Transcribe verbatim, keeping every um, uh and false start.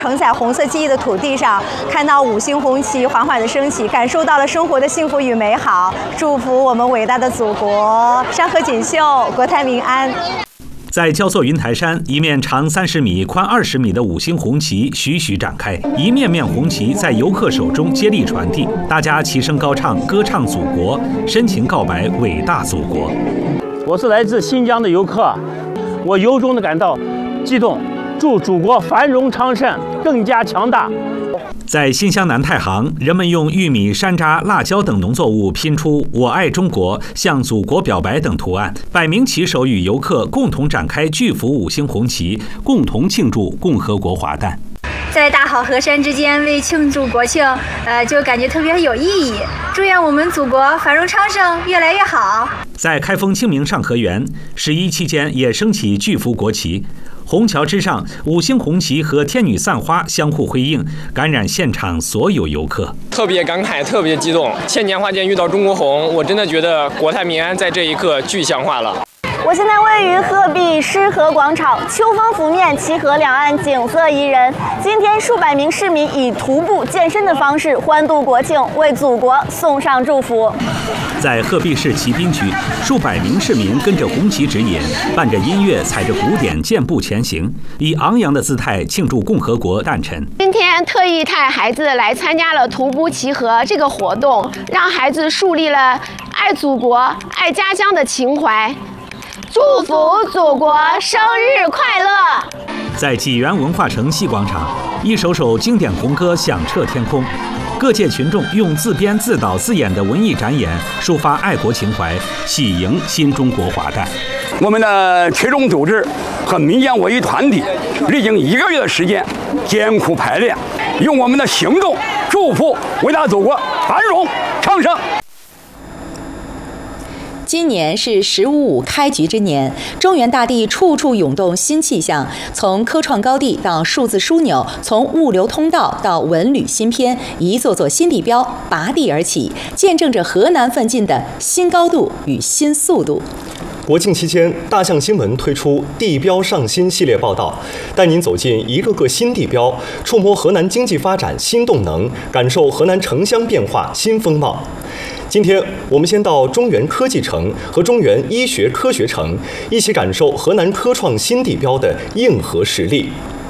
承载红色记忆的土地上，看到五星红旗缓缓的升起，感受到了生活的幸福与美好。祝福我们伟大的祖国山河锦绣，国泰民安。 在焦作云台山，一面长三十米、宽二十米的五星红旗徐徐展开，一面面红旗在游客手中接力传递，大家齐声高唱，歌唱祖国，深情告白伟大祖国。 我是来自新疆的游客，我由衷的感到激动。祝祖国繁荣昌盛，更加强大。 在新乡南太行，人们用玉米、山楂、辣椒等农作物拼出“我爱中国”、“向祖国表白”等图案，百名骑手与游客共同展开巨幅五星红旗，共同庆祝共和国华诞。 在大好河山之间为庆祝国庆，呃，就感觉特别有意义。祝愿我们祖国繁荣昌盛，越来越好。 在开封清明上河园，十一期间也升起巨幅国旗。虹桥之上，五星红旗和天女散花相互辉映，感染现场所有游客。 特别感慨，特别激动。千年花间遇到中国红，我真的觉得国泰民安在这一刻具象化了。 我现在位于鹤壁狮河广场，秋风拂面，齐河两岸景色宜人。今天数百名市民以徒步健身的方式欢度国庆，为祖国送上祝福。 在鹤壁市骑兵区，数百名市民跟着红旗指引，伴着音乐，踩着鼓点健步前行，以昂扬的姿态庆祝共和国诞辰。 今天特意带孩子来参加了徒步齐河这个活动，让孩子树立了爱祖国、爱家乡的情怀。祝福祖国生日快乐！ 在济源文化城西广场，一首首经典红歌响彻天空，各界群众用自编自导自演的文艺展演抒发爱国情怀，喜迎新中国华诞。 我们的群众组织和民间文艺团体历经一个月的时间艰苦排练，用我们的行动祝福伟大祖国繁荣昌盛。 今年是十五五开局之年，中原大地处处涌动新气象，从科创高地到数字枢纽，从物流通道到文旅新篇，一座座新地标拔地而起，见证着河南奋进的新高度与新速度。 国庆期间，大象新闻推出地标上新系列报道，带您走进一个个新地标，触摸河南经济发展新动能，感受河南城乡变化新风貌。今天，我们先到中原科技城和中原医学科学城，一起感受河南科创新地标的硬核实力。